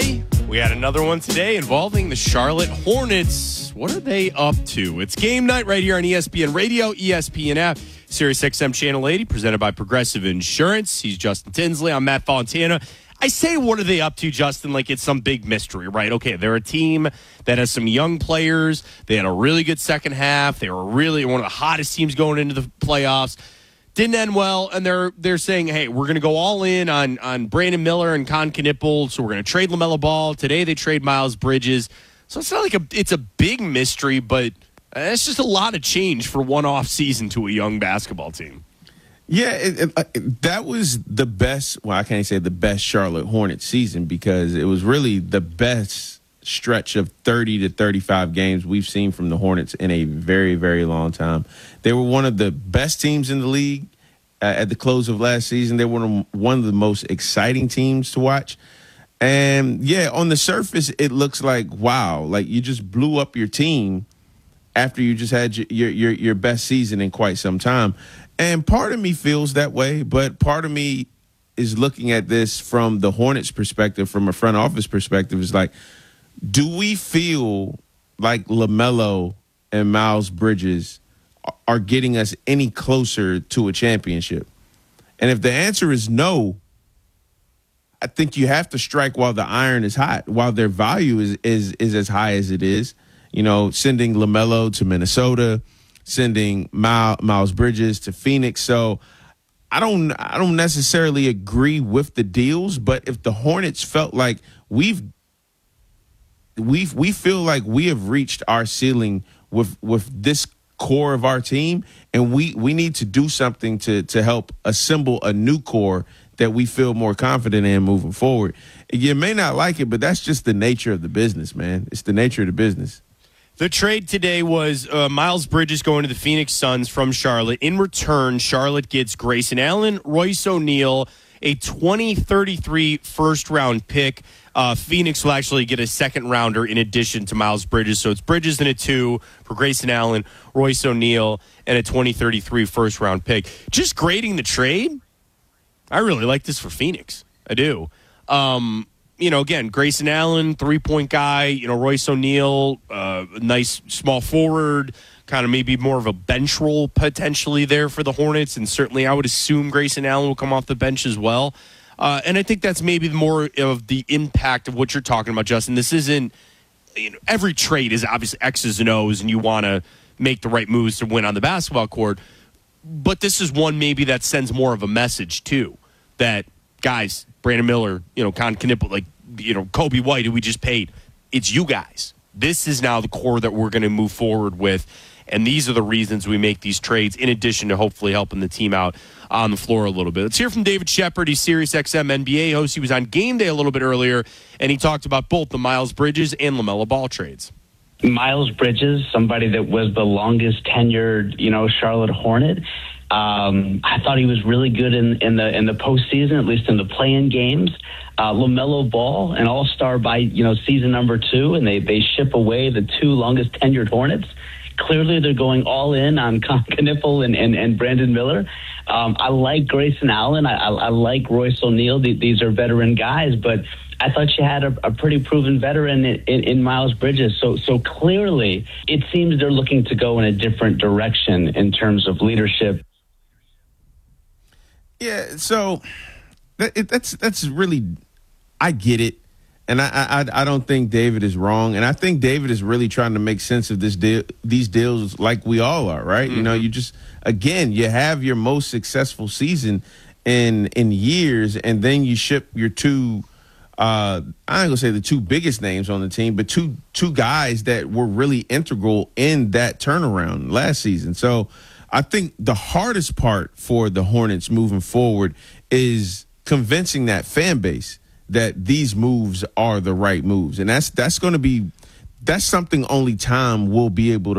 NBA. We had another one today involving the Charlotte Hornets. What are they up to? It's game night right here on ESPN Radio, ESPN app, Sirius XM Channel 80, presented by Progressive Insurance. He's Justin Tinsley. I'm Matt Fontana. I say, what are they up to, Justin, like it's some big mystery, right? Okay, they're a team that has some young players. They had a really good second half. They were really one of the hottest teams going into the playoffs. Didn't end well, and they're saying, hey, we're going to go all in on Brandon Miller and Con Knipple, so we're going to trade LaMelo Ball. Today they trade Miles Bridges. So it's not like it's a big mystery, but it's just a lot of change for one off season to a young basketball team. Yeah, that was the best. Well, I can't say the best Charlotte Hornets season because it was really the best stretch of 30 to 35 games we've seen from the Hornets in a very, very long time. They were one of the best teams in the league at the close of last season. They were one of the most exciting teams to watch. And, yeah, on the surface, it looks like, wow, like you just blew up your team after you just had your best season in quite some time. And part of me feels that way, but part of me is looking at this from the Hornets' perspective, from a front office perspective, is like, do we feel like LaMelo and Miles Bridges are getting us any closer to a championship? And if the answer is no, I think you have to strike while the iron is hot, while their value is as high as it is. You know, sending LaMelo to Minnesota, sending Miles Bridges to Phoenix. So I don't necessarily agree with the deals, but if the Hornets felt like we feel like we have reached our ceiling with this core of our team, and we need to do something to help assemble a new core that we feel more confident in moving forward. You may not like it, but that's just the nature of the business, man. It's the nature of the business. The trade today was Miles Bridges going to the Phoenix Suns from Charlotte. In return, Charlotte gets Grayson Allen, Royce O'Neal, a 2033 first-round pick. Phoenix will actually get a second-rounder in addition to Miles Bridges. So it's Bridges and a 2 for Grayson Allen, Royce O'Neal, and a 2033 first-round pick. Just grading the trade, I really like this for Phoenix. I do. Again, Grayson Allen, three-point guy. Royce O'Neal, nice small forward, kind of maybe more of a bench role potentially there for the Hornets. And certainly I would assume Grayson Allen will come off the bench as well. And I think that's maybe more of the impact of what you're talking about, Justin. This isn't, every trade is obviously X's and O's, and you want to make the right moves to win on the basketball court. But this is one maybe that sends more of a message, too, that, guys, Brandon Miller, Con Knipple, Kobe White, who we just paid, it's you guys. This is now the core that we're going to move forward with. And these are the reasons we make these trades, in addition to hopefully helping the team out on the floor a little bit. Let's hear from David Shepard. He's Sirius XM NBA host. He was on Game Day a little bit earlier, and he talked about both the Miles Bridges and LaMelo Ball trades. Miles Bridges, somebody that was the longest tenured, Charlotte Hornet. I thought he was really good in the postseason, at least in the play-in games. LaMelo Ball, an all-star by season number 2, and they ship away the 2 longest tenured Hornets. Clearly, they're going all in on Con Knipple and Brandon Miller. I like Grayson Allen. I like Royce O'Neal. These are veteran guys, but I thought you had a pretty proven veteran in Miles Bridges. So clearly, it seems they're looking to go in a different direction in terms of leadership. Yeah, so that's really, I get it. And I don't think David is wrong. And I think David is really trying to make sense of these deals like we all are, right? Mm-hmm. You just, again, you have your most successful season in years, and then you ship your 2, I ain't going to say the 2 biggest names on the team, but two guys that were really integral in that turnaround last season. So I think the hardest part for the Hornets moving forward is convincing that fan base that these moves are the right moves. And that's something only time will be able to